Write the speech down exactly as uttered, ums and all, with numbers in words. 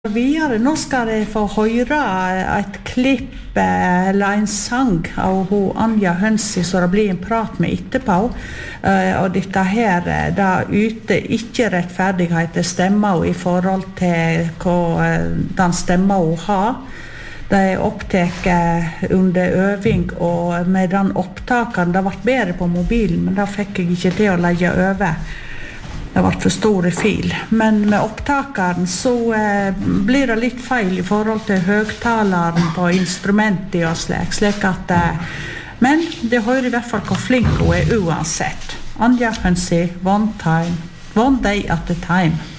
Vidare, nå skal jeg få høre et klipp eller en sang av hun Anja Hønsi, så det blir en prat med etterpå. Og dette her, da ute ikke rettferdighet stemmer hun i forhold til hva den stemmer hun har. Det er opptaket under øving, og med den opptakeren, det ble bedre på mobilen, men da fikk jeg ikke til å legge over. Det var for store fil, men med opptakeren så eh, blir det litt feil i forhold til høgtaleren på instrumentet og slik, slik at, eh, men det hører i hvert fall hvor flink hun er uansett. Anja Hønsi, one time, one day at a time.